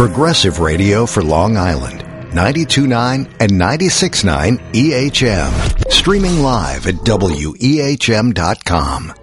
Progressive Radio for Long Island, 92.9 and 96.9 EHM. Streaming live at WEHM.com.